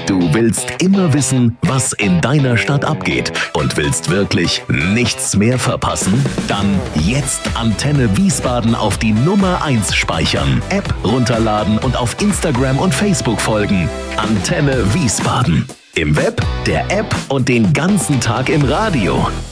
Du willst immer wissen, was in deiner Stadt abgeht und willst wirklich nichts mehr verpassen? Dann jetzt Antenne Wiesbaden auf die Nummer 1 speichern, App runterladen und auf Instagram und Facebook folgen. Antenne Wiesbaden. Im Web, der App und den ganzen Tag im Radio.